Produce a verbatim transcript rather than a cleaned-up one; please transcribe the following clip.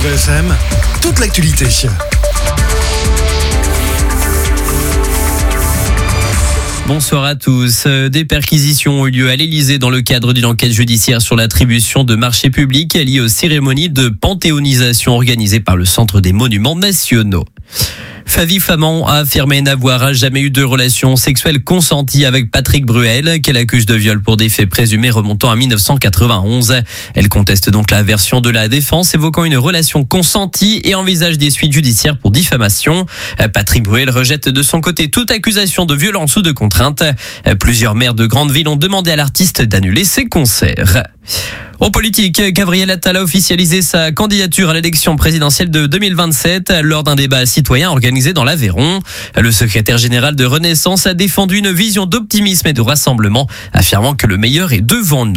Beurre F M, toute l'actualité. Bonsoir à tous. Des perquisitions ont eu lieu à l'Elysée dans le cadre d'une enquête judiciaire sur l'attribution de marchés publics liés aux cérémonies de panthéonisation organisées par le Centre des Monuments Nationaux. Favie Faman a affirmé n'avoir jamais eu de relation sexuelle consentie avec Patrick Bruel, qu'elle accuse de viol pour des faits présumés remontant à dix-neuf cent quatre-vingt-onze. Elle conteste donc la version de la défense, évoquant une relation consentie et envisage des suites judiciaires pour diffamation. Patrick Bruel rejette de son côté toute accusation de violence ou de contrainte. Plusieurs maires de grandes villes ont demandé à l'artiste d'annuler ses concerts. En politique, Gabriel Attal a officialisé sa candidature à l'élection présidentielle de deux mille vingt-sept lors d'un débat citoyen organisé dans l'Aveyron. Le secrétaire général de Renaissance a défendu une vision d'optimisme et de rassemblement, affirmant que le meilleur est devant nous.